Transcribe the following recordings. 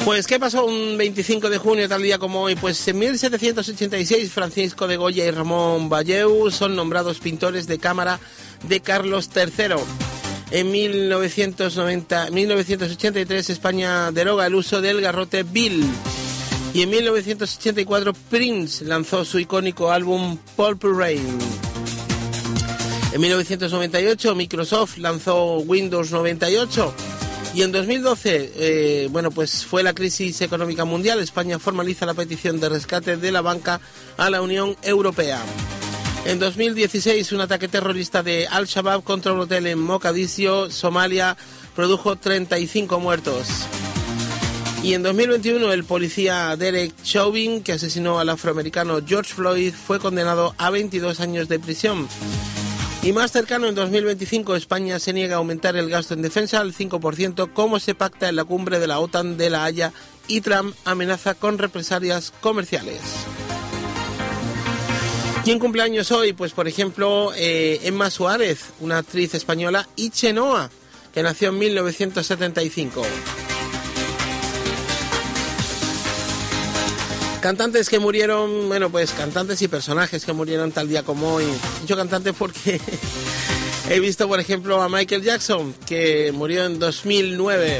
Pues, ¿qué pasó un 25 de junio, tal día como hoy? Pues en 1786, Francisco de Goya y Ramón Valleu son nombrados pintores de cámara de Carlos III. En 1983, España deroga el uso del garrote Bill. Y en 1984, Prince lanzó su icónico álbum Purple Rain. En 1998, Microsoft lanzó Windows 98. Y en 2012, pues fue la crisis económica mundial. España formaliza la petición de rescate de la banca a la Unión Europea. En 2016, un ataque terrorista de Al-Shabaab contra un hotel en Mogadiscio, Somalia, produjo 35 muertos. Y en 2021, el policía Derek Chauvin, que asesinó al afroamericano George Floyd, fue condenado a 22 años de prisión. Y más cercano, en 2025, España se niega a aumentar el gasto en defensa al 5%, como se pacta en la cumbre de la OTAN de La Haya, y Trump amenaza con represalias comerciales. ¿Quién cumple años hoy? Pues, por ejemplo, Emma Suárez, una actriz española, y Chenoa, que nació en 1975. Cantantes que murieron, cantantes y personajes que murieron tal día como hoy. He dicho cantantes porque he visto, por ejemplo, a Michael Jackson, que murió en 2009.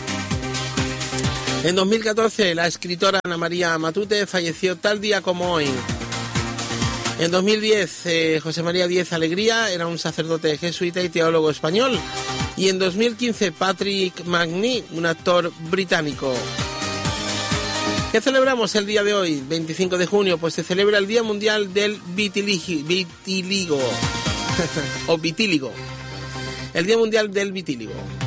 En 2014, la escritora Ana María Matute falleció tal día como hoy. En 2010, José María Díez Alegría era un sacerdote jesuita y teólogo español. Y en 2015, Patrick Macnee, un actor británico. ¿Qué celebramos el día de hoy, 25 de junio? Pues se celebra el Día Mundial del Vitíligo. O vitíligo. El Día Mundial del Vitíligo.